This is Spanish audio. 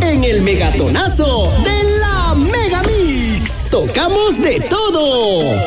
en el Megatonazo de la Megamix. Tocamos de todo.